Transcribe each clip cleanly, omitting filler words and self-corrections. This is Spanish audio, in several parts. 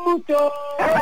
minutos.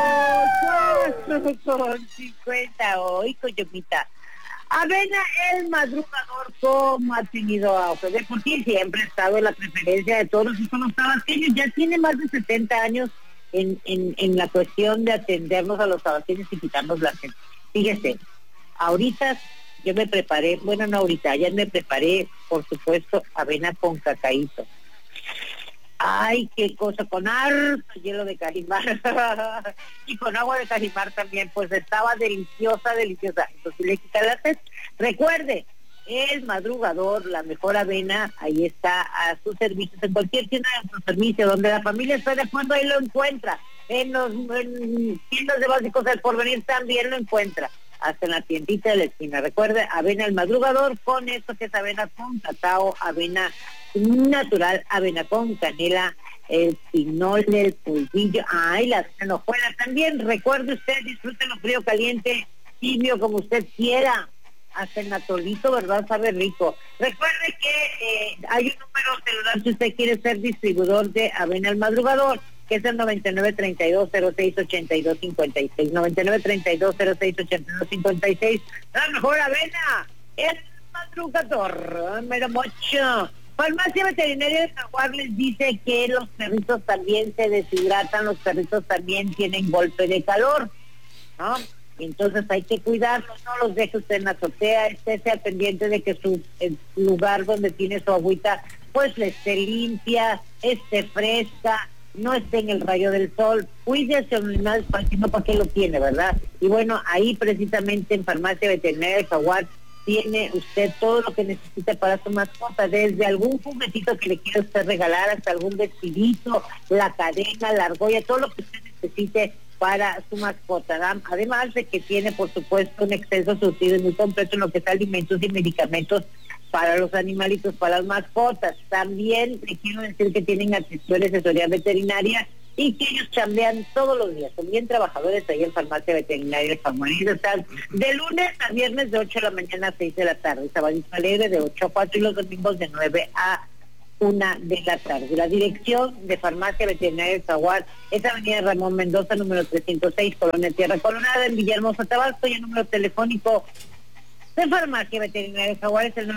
4:50 hoy, coyomita. Avena, el madrugador, como ha tenido auge. De por sí siempre ha estado en la preferencia de todos los tabasqueños. Ya tiene más de 70 años en la cuestión de atendernos a los tabasqueños y quitarnos la gente. Fíjese, ahorita yo me preparé, bueno, no ahorita, ayer me preparé, por supuesto, avena con cacaíto. Ay, qué cosa, con harto hielo de Carimar y con agua de Carimar también, pues estaba deliciosa. Entonces le quita la sed. Recuerde, el madrugador, la mejor avena, ahí está a sus servicios, en cualquier tienda de su servicio, donde la familia está de acuerdo, ahí lo encuentra. En tiendas de básicos del Porvenir también lo encuentra, hasta en la tiendita de la esquina. Recuerde, avena el madrugador, con esto que es avena con cacao, avena natural, avena con canela, el pinol, el polvillo, la hojuela también. Recuerde usted, disfrute lo frío, caliente, tibio, como usted quiera, hasta el natolito, ¿verdad? Sabe rico. Recuerde que hay un número celular si usted quiere ser distribuidor de avena el madrugador, que es el 9932068256, 9932068256. La mejor avena, el madrugador, mero mocho. Farmacia Veterinaria de Jaguar les dice que los perritos también se deshidratan, los perritos también tienen golpe de calor, ¿no? Entonces hay que cuidarlos, no los deje usted en la azotea, esté al pendiente de que el lugar donde tiene su agüita, pues le esté limpia, esté fresca, no esté en el rayo del sol. Cuídese a un animal, para qué lo tiene, ¿verdad? Y bueno, ahí precisamente en Farmacia Veterinaria de Jaguar tiene usted todo lo que necesita para su mascota, desde algún juguetito que le quiera usted regalar hasta algún vestidito, la cadena, la argolla, todo lo que usted necesite para su mascota. Además de que tiene, por supuesto, un extenso surtido y muy completo en lo que es alimentos y medicamentos para los animalitos, para las mascotas. También le quiero decir que tienen atención y asesoría veterinaria y que ellos chambean todos los días. Son bien trabajadores ahí en Farmacia Veterinaria de Jaguar. Están de lunes a viernes de 8 de la mañana a 6 de la tarde. Sábado alegre de 8 a 4 y los domingos de 9 a 1 de la tarde. La dirección de Farmacia Veterinaria de Jaguar es Avenida Ramón Mendoza, número 306, Colonia Tierra Colorada, en Villahermosa, Tabasco, y el número telefónico de Farmacia Veterinaria de Jaguar es el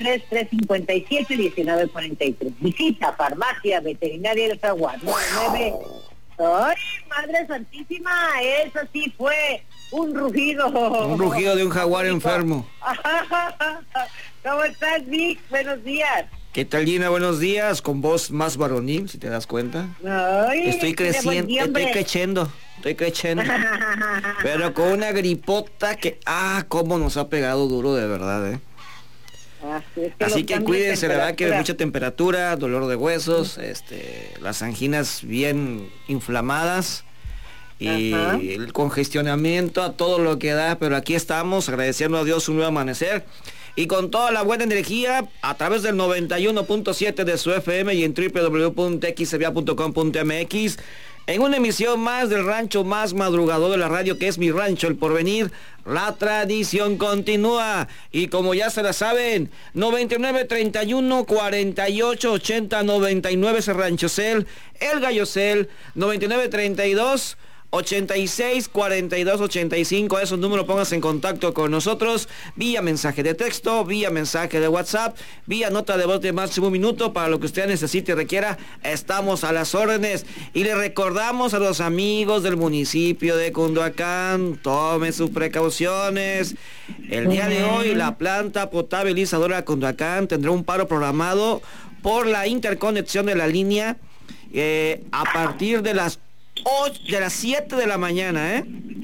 993-357-1943. Visita Farmacia Veterinaria de Jaguar, 99. ¡Ay, Madre Santísima! Eso sí fue un rugido. Un rugido de un jaguar enfermo. ¿Cómo estás, Vic? Buenos días. ¿Qué tal, Gina? Buenos días, con voz más varonil, si te das cuenta. Ay, estoy creciendo, estoy creciendo. Pero con una gripota que, cómo nos ha pegado duro, de verdad, Así que cuídense, la verdad, que hay mucha temperatura, dolor de huesos, las anginas bien inflamadas y el congestionamiento a todo lo que da, pero aquí estamos agradeciendo a Dios un nuevo amanecer. Y con toda la buena energía a través del 91.7 de su FM y en www.xavia.com.mx en una emisión más del rancho más madrugador de la radio, que es Mi Rancho El Porvenir. La tradición continúa y como ya se la saben, 99 31 48 80 99 es el Ranchocel, el Gallocel, 99 32 86 42 85, esos números, pónganse en contacto con nosotros vía mensaje de texto, vía mensaje de WhatsApp, vía nota de voz de máximo un minuto, para lo que usted necesite y requiera, estamos a las órdenes. Y le recordamos a los amigos del municipio de Cunduacán, tomen sus precauciones. El día de hoy la planta potabilizadora de Cunduacán tendrá un paro programado por la interconexión de la línea a partir de las 7 de la mañana,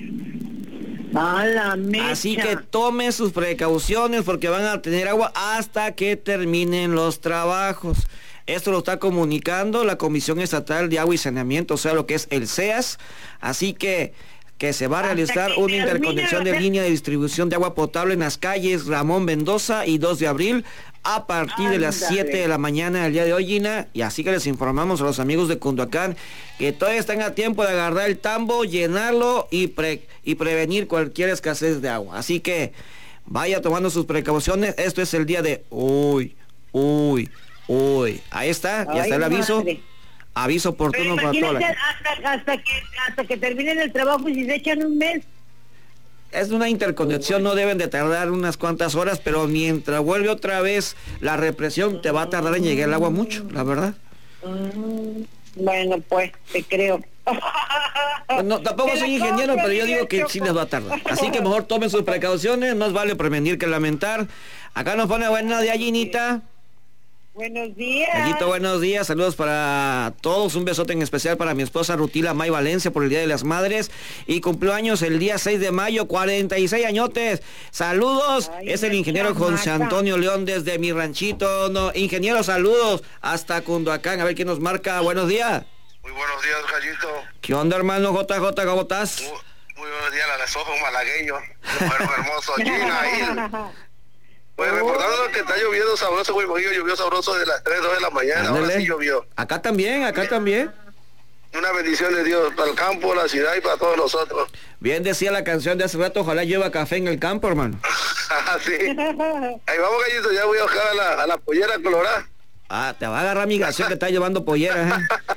Así que tomen sus precauciones porque van a tener agua hasta que terminen los trabajos. Esto lo está comunicando la Comisión Estatal de Agua y Saneamiento, o sea, lo que es el CEAS. Así que se va a realizar una interconexión de línea de distribución de agua potable en las calles Ramón Mendoza y 2 de abril a partir de las 7 de la mañana del día de hoy, Gina. Y así que les informamos a los amigos de Cunduacán que todavía están a tiempo de agarrar el tambo, llenarlo y prevenir cualquier escasez de agua. Así que vaya tomando sus precauciones. Esto es el día de hoy. Ahí está, ya está el aviso. Aviso oportuno para todos. Hasta que terminen el trabajo y si se echan un mes. Es una interconexión, no deben de tardar unas cuantas horas, pero mientras vuelve otra vez la represión, te va a tardar en llegar el agua mucho, la verdad. Bueno, pues, te creo. No, tampoco soy ingeniero, pero yo digo que sí les va a tardar. Así que mejor tomen sus precauciones, más vale prevenir que lamentar. Acá nos pone buenos días, Ginita. Buenos días. Gallito, buenos días, saludos para todos, un besote en especial para mi esposa Rutila May Valencia por el Día de las Madres y cumplió años el día 6 de mayo, 46 añotes. Saludos, es el ingeniero José Antonio León desde mi ranchito. No, ingeniero, saludos hasta Cunduacán, a ver quién nos marca. Buenos días. Muy buenos días, Gallito. ¿Qué onda, hermano JJ, cómo estás? Muy buenos días, a los ojos malagueños. Hermoso, Gina, ahí. Pues reportando que está lloviendo sabroso, güey, llovió sabroso de las 3, 2 de la mañana. Ándale. Ahora sí llovió. Acá también. Una bendición de Dios para el campo, la ciudad y para todos nosotros. Bien decía la canción de hace rato, ojalá llueva café en el campo, hermano. Sí. Ahí vamos, Gallito, ya voy a bajar a la pollera colorada. Te va a agarrar migración que está llevando polleras,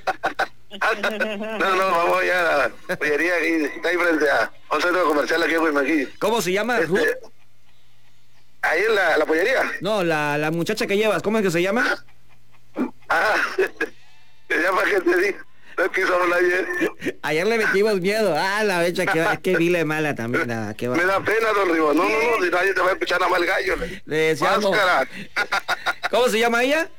No, vamos ya a la pollería aquí, está ahí frente a un centro comercial aquí en Guaymaquí. ¿Cómo se llama? Ahí en la pollería. No, la muchacha que llevas, ¿cómo es que se llama? Se llama que te digo. No quiso hablar ayer. Ayer le metimos miedo. La becha, que vile mala también. Me da pena, don Rivo. No, si nadie te va a escuchar nada más el gallo. Le decíamos. Máscara. ¿Cómo se llama ella?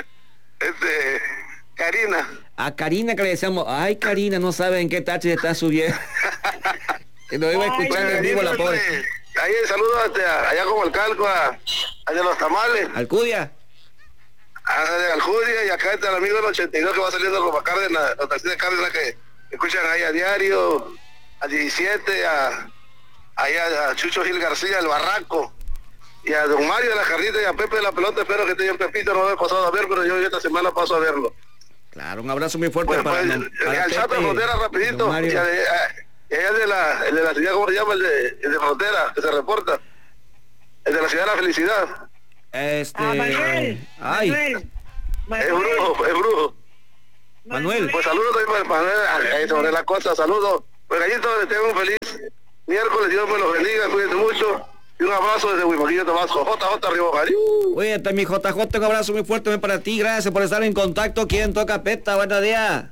Karina. A Karina que le decíamos, ay Karina, no sabe en qué taxi está subiendo. Que nos iba escuchando en vivo la pobre. Ahí saludos allá como el calco, allá los tamales. Alcudia. De Alcudia, y acá está el amigo del 82 que va saliendo como a Cárdenas, los taxis de Cárdenas que escuchan ahí a diario, a 17, a Chucho Gil García, el Barranco, y a Don Mario de la Carnita y a Pepe de la Pelota. Espero que esté bien, Pepito, no lo he pasado a ver, pero yo esta semana paso a verlo. Claro, un abrazo muy fuerte para al Chato de Frontera, rapidito, y allá de la ciudad, ¿cómo se llama? El de Frontera, que se reporta, el de la ciudad de la felicidad. Manuel. Es brujo. Manuel. Pues saludos también para Manuel, ahí sobre la costa, saludos. Pues Gallito, les tengo un feliz miércoles, Dios me los bendiga, cuídense mucho. Y un abrazo desde Huimaquillo, Tabasco. JJ Rioja. Cuídate, mi JJ, un abrazo muy fuerte para ti, gracias por estar en contacto. ¿Quién toca peta? Buenos días.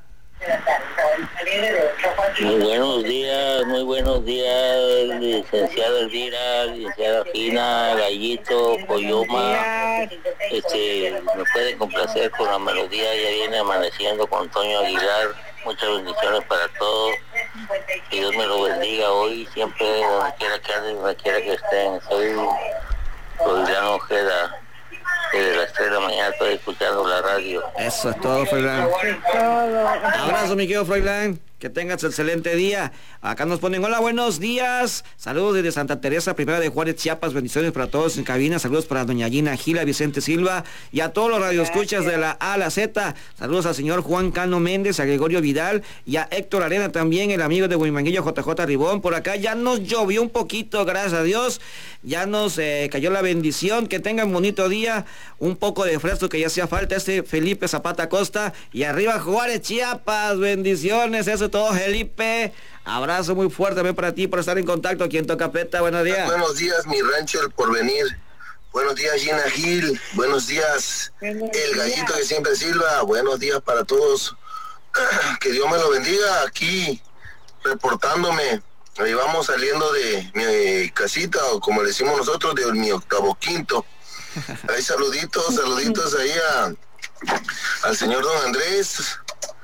Muy buenos días, licenciado Elvira, licenciada Fina, Gallito, Coyoma. Me puede complacer con la melodía, ya viene amaneciendo con Toño Aguilar. Muchas bendiciones para todos. Que Dios me lo bendiga hoy, siempre, donde quiera que anden, donde quiera que estén. Soy Froilán Ojeda. Desde las 3 de la mañana estoy escuchando la radio. Eso es todo, Froilán. Abrazo, mi querido Froilán. Que tengas excelente día. Acá nos ponen, hola, buenos días. Saludos desde Santa Teresa, Primera de Juárez, Chiapas. Bendiciones para todos en cabina. Saludos para doña Gina Gila, Vicente Silva y a todos los radioescuchas de la A a la Z. Saludos al señor Juan Cano Méndez, a Gregorio Vidal y a Héctor Arena también, el amigo de Huimanguillo, JJ Ribón. Por acá ya nos llovió un poquito, gracias a Dios. Ya nos cayó la bendición. Que tengan bonito día. Un poco de fresco que ya hacía falta. Felipe Zapata Costa. Y arriba Juárez, Chiapas. Bendiciones. Eso es todo, Felipe. Abrazo muy fuerte también para ti por estar en contacto. Quien toca peta, buenos días. Buenos días, mi rancho El Porvenir. Buenos días, Gina Gil. Buenos días, el Gallito de siempre Silva. Buenos días para todos. Que Dios me lo bendiga. Aquí reportándome. Ahí vamos saliendo de mi casita, o como le decimos nosotros, de mi octavo quinto. Hay saluditos ahí al señor don Andrés,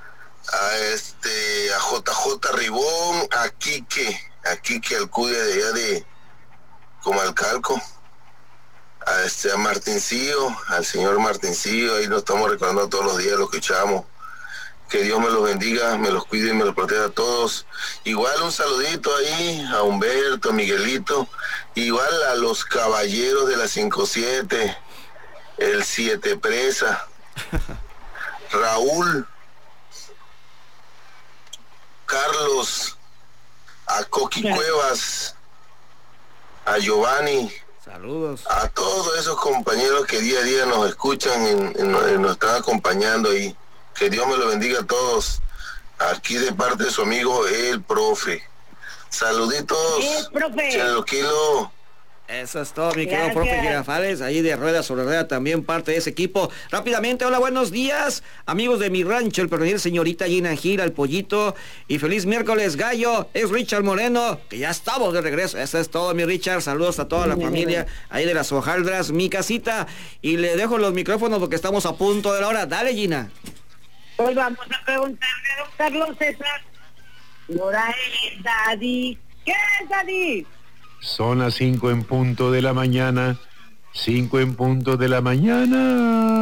a JJ Ribón, a Quique Alcudia de allá de Comalcalco, a Martincillo, al señor Martincillo. Ahí nos estamos recordando todos los días, lo que echamos. Que Dios me los bendiga, me los cuide y me los proteja a todos. Igual un saludito ahí a Humberto, a Miguelito, igual a los caballeros de la 57, el 7 Presa, Raúl, Carlos, a Coqui Cuevas, a Giovanni. Saludos. A todos esos compañeros que día a día nos escuchan y nos están acompañando ahí. Que Dios me lo bendiga a todos. Aquí de parte de su amigo el profe. Saluditos. Profe. Chelo. Eso es todo, mi querido profe Girafales, ahí de Rueda sobre Rueda, también parte de ese equipo. Rápidamente, hola, buenos días, amigos de mi rancho, el porvenir, señorita Gina Gira, el pollito, y feliz miércoles, gallo, es Richard Moreno, que ya estamos de regreso. Eso es todo, mi Richard, saludos a toda la familia, ahí de las hojaldras, mi casita, y le dejo los micrófonos porque estamos a punto de la hora. Dale, Gina. Pues vamos a preguntarle a don Carlos César. Hora es, Daddy. ¿Qué es, Daddy? Son las 5 en punto de la mañana. 5 en punto de la mañana.